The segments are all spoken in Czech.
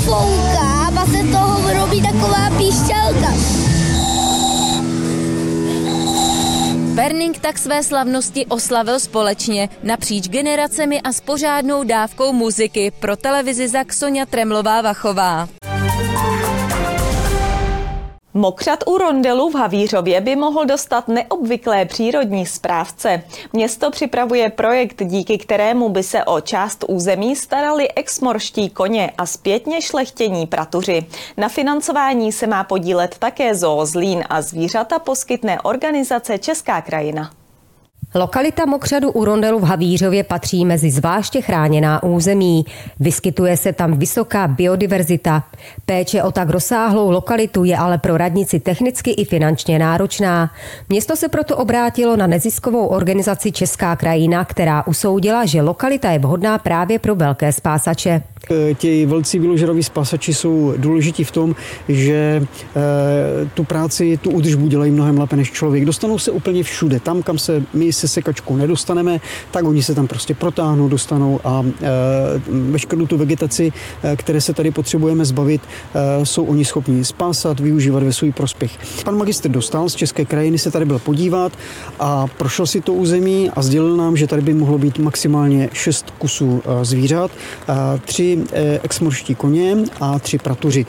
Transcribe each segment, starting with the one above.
fouká a se toho vyrobí taková píšťalka. Perning tak své slavnosti oslavil společně napříč generacemi a s pořádnou dávkou muziky. Pro televizi ZAK Soňa Tremlová-Vachová. Mokřad u Rondelu v Havířově by mohl dostat neobvyklé přírodní správce. Město připravuje projekt, díky kterému by se o část území starali exmorští koně a zpětně šlechtění pratuři. Na financování se má podílet také Zoo Zlín a zvířata poskytne organizace Česká krajina. Lokalita Mokřadu u Rondelu v Havířově patří mezi zvláště chráněná území. Vyskytuje se tam vysoká biodiverzita. Péče o tak rozsáhlou lokalitu je ale pro radnici technicky i finančně náročná. Město se proto obrátilo na neziskovou organizaci Česká krajina, která usoudila, že lokalita je vhodná právě pro velké spásače. Ti velcí výložraví spásači jsou důležití v tom, že tu práci, tu údržbu dělají mnohem lépe než člověk. Dostanou se úplně všude. Tam, kam se my se sekačkou nedostaneme, tak oni se tam prostě protáhnou, dostanou a veškerou tu vegetaci, které se tady potřebujeme zbavit, jsou oni schopni spásat, využívat ve svůj prospěch. Pan magistr Dostál z České krajiny se tady byl podívat a prošel si to území a sdělil nám, že tady by mohlo být maximálně 6 kusů zvířat, 3 exmorští koně a 3 pratuři.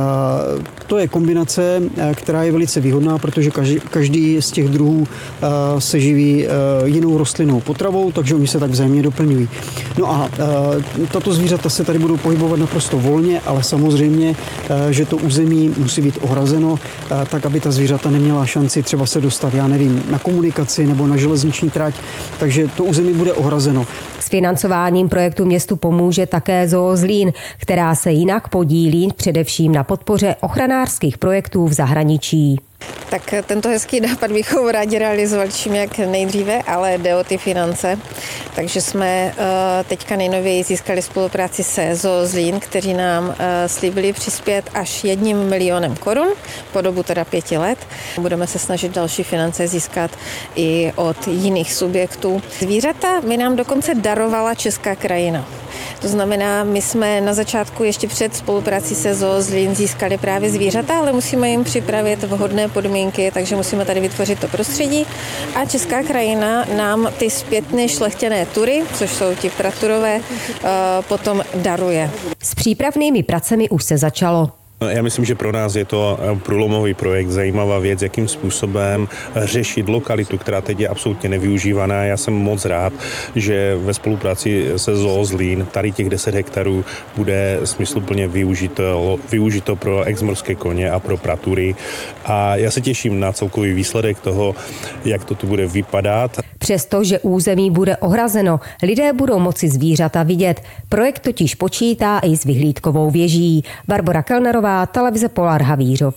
To je kombinace, která je velice výhodná, protože každý z těch druhů se živí jinou rostlinnou potravou, takže oni se tak vzájemně doplňují. No a tato zvířata se tady budou pohybovat naprosto volně, ale samozřejmě, že to území musí být ohrazeno, tak aby ta zvířata neměla šanci třeba se dostat, já nevím, na komunikaci nebo na železniční trať, takže to území bude ohrazeno. S financováním projektu městu pomůže také Zoo Zlín, která se jinak podílí především na podpoře ochranářských projektů v zahraničí. Tak tento hezký nápad bychom rádi realizovali čím jak nejdříve, ale jde o ty finance. Takže jsme teďka nejnověji získali spolupráci se Zoo Zlín, kteří nám slíbili přispět až 1 milionem korun po dobu teda 5 let. Budeme se snažit další finance získat i od jiných subjektů. Zvířata by nám dokonce darovala Česká krajina. To znamená, my jsme na začátku ještě před spoluprací se Zoo Zlín získali právě zvířata, ale musíme jim připravit vhodné podmínky, takže musíme tady vytvořit to prostředí. A Česká krajina nám ty zpětně šlechtěné tury, což jsou ti praturové, potom daruje. S přípravnými pracemi už se začalo. Já myslím, že pro nás je to průlomový projekt, zajímavá věc, jakým způsobem řešit lokalitu, která teď je absolutně nevyužívaná. Já jsem moc rád, že ve spolupráci se Zoo Zlín tady těch 10 hektarů bude smysluplně využito pro exmorské koně a pro pratury. A já se těším na celkový výsledek toho, jak to tu bude vypadat. Přestože území bude ohrazeno, lidé budou moci zvířata vidět. Projekt totiž počítá i s vyhlídkovou věží. Barbora Kellnerová, televize Polar Havířov.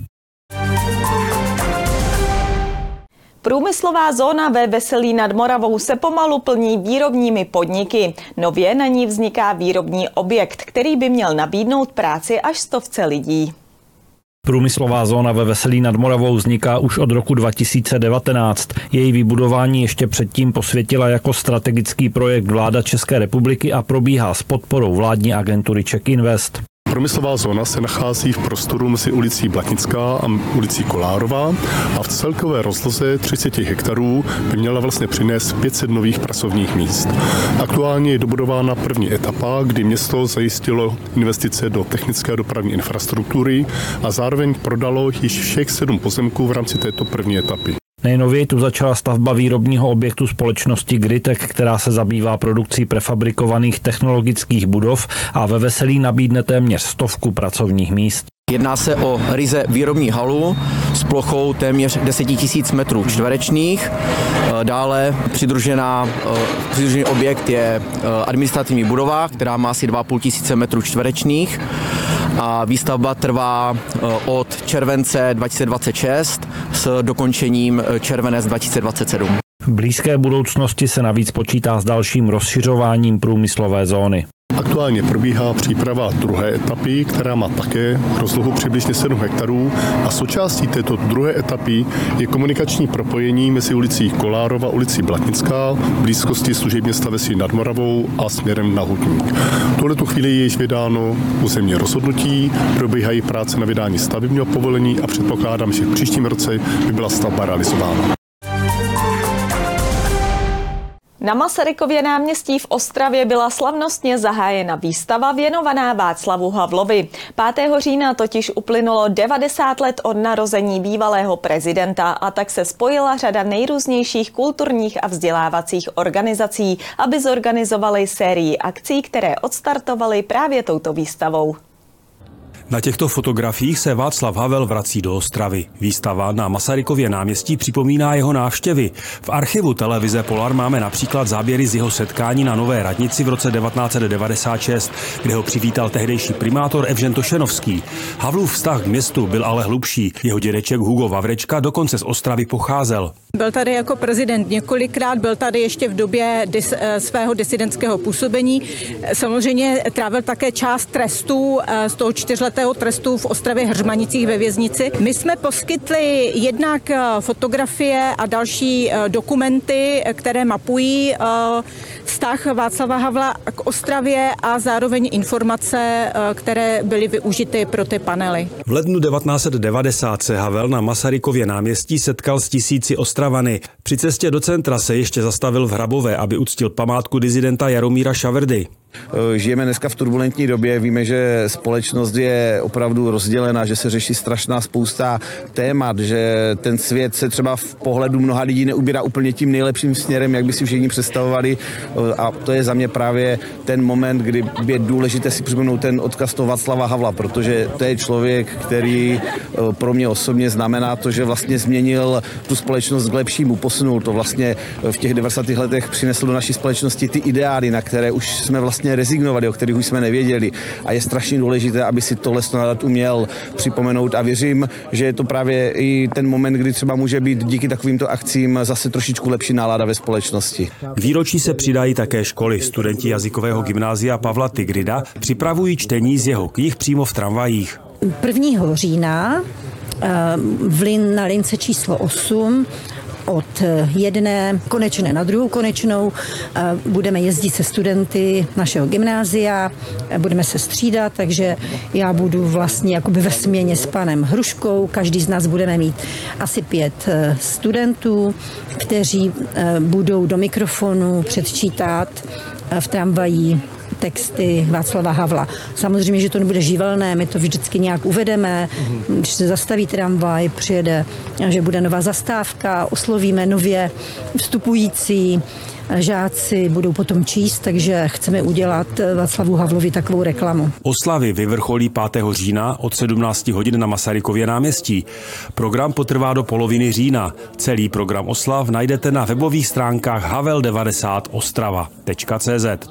Průmyslová zóna ve Veselí nad Moravou se pomalu plní výrobními podniky. Nově na ní vzniká výrobní objekt, který by měl nabídnout práci až 100 lidí. Průmyslová zóna ve Veselí nad Moravou vzniká už od roku 2019. Její vybudování ještě předtím posvětila jako strategický projekt vláda České republiky a probíhá s podporou vládní agentury Czech Invest. Průmyslová zóna se nachází v prostoru mezi ulicí Blatnická a ulicí Kolárová a v celkové rozloze 30 hektarů by měla vlastně přinést 500 nových pracovních míst. Aktuálně je dobudována první etapa, kdy město zajistilo investice do technické a dopravní infrastruktury a zároveň prodalo již všech 7 pozemků v rámci této první etapy. Nejnověji tu začala stavba výrobního objektu společnosti Gritec, která se zabývá produkcí prefabrikovaných technologických budov a ve Veselí nabídne téměř 100 pracovních míst. Jedná se o ryze výrobní halu s plochou téměř 10 000 metrů čtverečných. Dále přidružený objekt je administrativní budova, která má asi 2 500 metrů čtverečných. A výstavba trvá od července 2026 s dokončením červenec 2027. V blízké budoucnosti se navíc počítá s dalším rozšiřováním průmyslové zóny. Aktuálně probíhá příprava druhé etapy, která má také rozlohu přibližně 7 hektarů a součástí této druhé etapy je komunikační propojení mezi ulicí Kolárova a ulicí Blatnická v blízkosti služeb města Veselí nad Moravou a směrem na Hutník. V tuhletu chvíli je již vydáno územní rozhodnutí, probíhají práce na vydání stavebního povolení a předpokládám, že v příštím roce by byla stavba realizována. Na Masarykově náměstí v Ostravě byla slavnostně zahájena výstava věnovaná Václavu Havlovi. 5. října totiž uplynulo 90 let od narození bývalého prezidenta a tak se spojila řada nejrůznějších kulturních a vzdělávacích organizací, aby zorganizovali sérii akcí, které odstartovaly právě touto výstavou. Na těchto fotografiích se Václav Havel vrací do Ostravy. Výstava na Masarykově náměstí připomíná jeho návštěvy. V archivu televize Polar máme například záběry z jeho setkání na Nové radnici v roce 1996, kde ho přivítal tehdejší primátor Evžen Tošenovský. Havlův vztah k městu byl ale hlubší. Jeho dědeček Hugo Vavrečka dokonce z Ostravy pocházel. Byl tady jako prezident několikrát, byl tady ještě v době svého disidentského působení. Samozřejmě trávil také část trestů, z toho 4letého trestu v Ostravě Hřmanicích ve věznici. My jsme poskytli jednak fotografie a další dokumenty, které mapují vztah Václava Havla k Ostravě a zároveň informace, které byly využity pro ty panely. V lednu 1990 se Havel na Masarykově náměstí setkal s tisíci Ostravany. Při cestě do centra se ještě zastavil v Hrabové, aby uctil památku disidenta Jaromíra Šavrdy. Žijeme dneska v turbulentní době, víme, že společnost je opravdu rozdělena, že se řeší strašná spousta témat, že ten svět se třeba v pohledu mnoha lidí neubírá úplně tím nejlepším směrem, jak by si všichni představovali, a to je za mě právě ten moment, kdy je důležité si připomenout ten odkaz toho Václava Havla, protože to je člověk, který pro mě osobně znamená to, že vlastně změnil tu společnost k lepšímu, posunul to vlastně v těch 90. letech, přinesl do naší společnosti ty ideály, na které už jsme vlastně rezignovali, o kterých už jsme nevěděli. A je strašně důležité, aby si tohle uměl připomenout a věřím, že je to právě i ten moment, kdy třeba může být díky takovýmto akcím zase trošičku lepší nálada ve společnosti. K výročí se přidají také školy. Studenti jazykového gymnázia Pavla Tigrida připravují čtení z jeho knih přímo v tramvajích. 1. října na lince číslo 8 od jedné konečné na druhou konečnou budeme jezdit se studenty našeho gymnázia, budeme se střídat, takže já budu vlastně jakoby ve směně s panem Hruškou, každý z nás budeme mít asi 5 studentů, kteří budou do mikrofonu předčítat v tramvaji texty Václava Havla. Samozřejmě, že to nebude živelné, my to vždycky nějak uvedeme, když se zastaví tramvaj, přijede, že bude nová zastávka, oslovíme nově vstupující, žáci budou potom číst, takže chceme udělat Václavu Havlovi takovou reklamu. Oslavy vyvrcholí 5. října od 17 hodin na Masarykově náměstí. Program potrvá do poloviny října. Celý program oslav najdete na webových stránkách havel90ostrava.cz.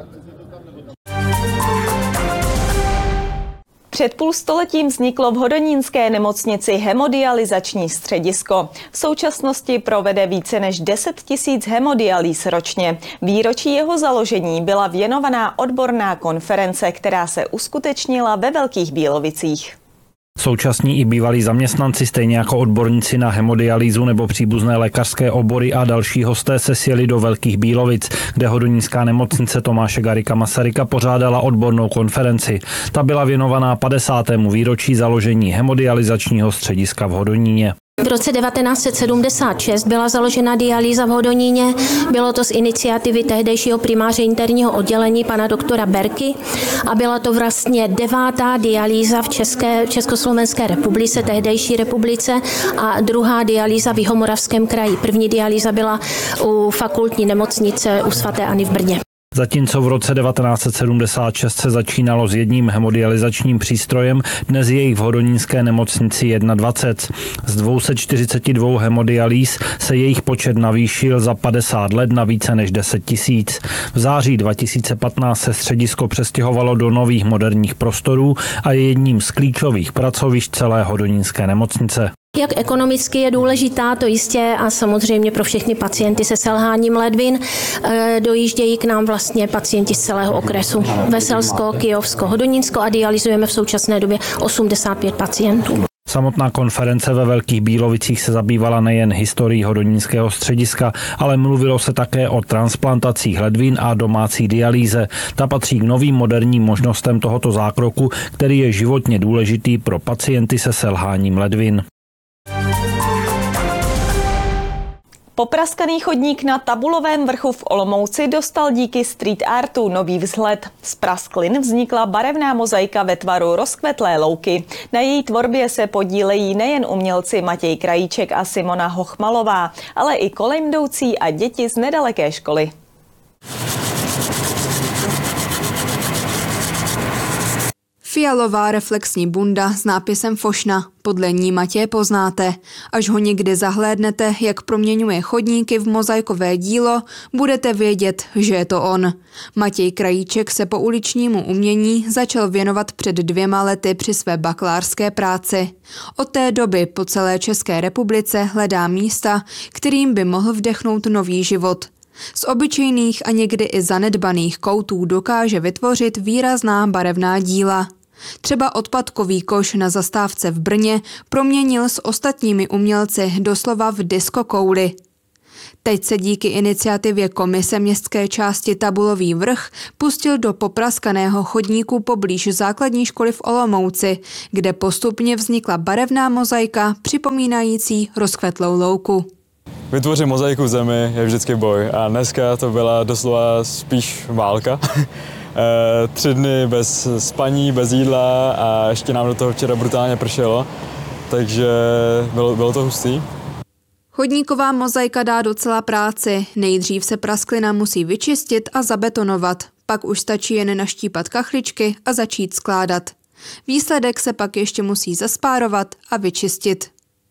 Před půlstoletím vzniklo v hodonínské nemocnici hemodializační středisko. V současnosti provede více než 10 000 hemodialýz ročně. Výročí jeho založení byla věnovaná odborná konference, která se uskutečnila ve Velkých Bílovicích. Současní i bývalí zaměstnanci, stejně jako odborníci na hemodialýzu nebo příbuzné lékařské obory a další hosté se sjeli do Velkých Bílovic, kde hodonínská nemocnice Tomáše Garrigua Masaryka pořádala odbornou konferenci. Ta byla věnovaná 50. výročí založení hemodializačního střediska v Hodoníně. V roce 1976 byla založena dialýza v Hodoníně. Bylo to z iniciativy tehdejšího primáře interního oddělení pana doktora Berky a byla to vlastně 9. dialýza v Československé republice, tehdejší republice, a 2. dialýza v Jihomoravském kraji. První dialýza byla u fakultní nemocnice u svaté Anny v Brně. Zatímco v roce 1976 se začínalo s jedním hemodializačním přístrojem, dnes je jich v hodonínské nemocnici 21. Z 242 hemodialýz se jejich počet navýšil za 50 let na více než 10 000. V září 2015 se středisko přestěhovalo do nových moderních prostorů a je jedním z klíčových pracovišť celé hodonínské nemocnice. Jak ekonomicky je důležitá, to jistě, a samozřejmě pro všechny pacienty se selháním ledvin dojíždějí k nám vlastně pacienti z celého okresu. Veselsko, Kyjovsko, Hodonínsko a dialyzujeme v současné době 85 pacientů. Samotná konference ve Velkých Bílovicích se zabývala nejen historií hodonínského střediska, ale mluvilo se také o transplantacích ledvin a domácí dialýze. Ta patří k novým moderním možnostem tohoto zákroku, který je životně důležitý pro pacienty se selháním ledvin. Popraskaný chodník na Tabulovém vrchu v Olomouci dostal díky street artu nový vzhled. Z prasklin vznikla barevná mozaika ve tvaru rozkvetlé louky. Na její tvorbě se podílejí nejen umělci Matěj Krajíček a Simona Hochmalová, ale i kolem jdoucí a děti z nedaleké školy. Fialová reflexní bunda s nápisem Fošna. Podle ní Matěje poznáte. Až ho někdy zahlédnete, jak proměňuje chodníky v mozaikové dílo, budete vědět, že je to on. Matěj Krajíček se pouličnímu umění začal věnovat před 2 lety při své bakalářské práci. Od té doby po celé České republice hledá místa, kterým by mohl vdechnout nový život. Z obyčejných a někdy i zanedbaných koutů dokáže vytvořit výrazná barevná díla. Třeba odpadkový koš na zastávce v Brně proměnil s ostatními umělci doslova v diskokouli. Teď se díky iniciativě komise městské části Tabulový vrch pustil do popraskaného chodníku poblíž základní školy v Olomouci, kde postupně vznikla barevná mozaika připomínající rozkvetlou louku. Vytvořit mozaiku v zemi je vždycky boj a dneska to byla doslova spíš válka. 3 dny bez spaní, bez jídla a ještě nám do toho včera brutálně pršelo, takže bylo to hustý. Chodníková mozaika dá docela práci. Nejdřív se prasklina musí vyčistit a zabetonovat, pak už stačí jen naštípat kachličky a začít skládat. Výsledek se pak ještě musí zaspárovat a vyčistit.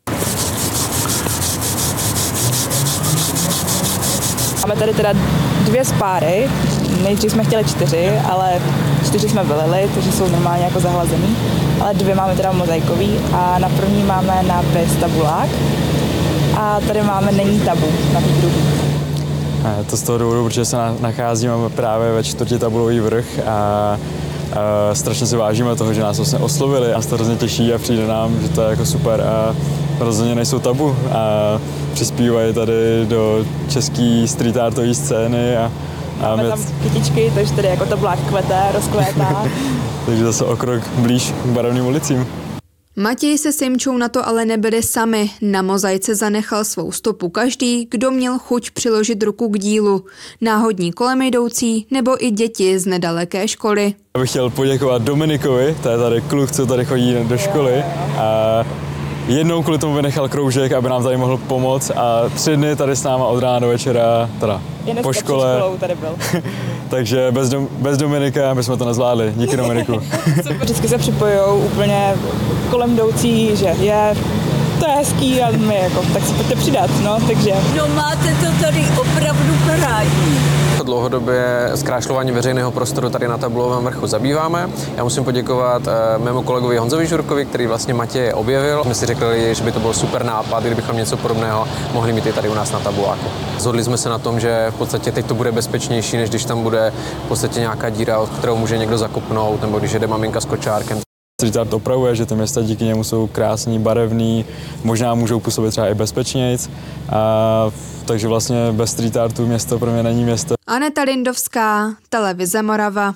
Máme tady teda 2 spáry, nejdřív jsme chtěli 4, ale 4 jsme vylili, takže jsou normálně jako zahlazený, ale 2 máme teda mozaikový a na první máme nápis tabulák a tady máme není tabu na té druhé. To z toho důvodu, protože se nacházíme právě ve čtvrti Tabulový vrch a strašně si vážíme toho, že nás vlastně oslovili a to hrozně těší a přijde nám, že to je jako super a rozhodně nejsou tabu a přispívají tady do české street artové scény a máme tam kytičky, takže tady jako tabulák kvete, rozkvétá. Takže zase o krok blíž k barevným ulicím. Matěj se Simčou na to ale nebyli sami. Na mozaice zanechal svou stopu každý, kdo měl chuť přiložit ruku k dílu. Náhodní kolem jdoucí nebo i děti z nedaleké školy. Já bych chtěl poděkovat Dominikovi, to je tady kluk, co tady chodí do školy. A jednou kvůli tomu vynechal kroužek, aby nám tady mohl pomoct a 3 dny tady s náma od rána do večera, teda po škole. Tady byl. Takže bez Dominika bychom to nezvládli. Díky Dominiku. Vždycky se připojujou úplně kolem jdoucí, že to je hezký a my jako, tak si pojďte přidat, no, takže. No máte to tady opravdu parádní. Dlouhodobě zkrášlování veřejného prostoru tady na Tabulovém vrchu zabýváme. Já musím poděkovat mému kolegovi Honzovi Žurkovi, který vlastně Matěje objevil. My si řekli, že by to byl super nápad, kdybychom něco podobného mohli mít i tady u nás na tabuláku. Zhodli jsme se na tom, že v podstatě teď to bude bezpečnější, než když tam bude v podstatě nějaká díra, od kterou může někdo zakopnout, nebo když jede maminka s kočárkem. Street art opravuje, že ty města díky němu jsou krásný, barevný, možná můžou působit třeba i bezpečnějc. Takže vlastně bez street artu město pro mě není město. Aneta Lindovská, Televize Morava.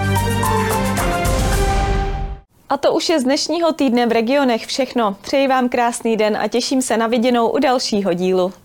A to už je z dnešního týdne v regionech všechno. Přeji vám krásný den a těším se na viděnou u dalšího dílu.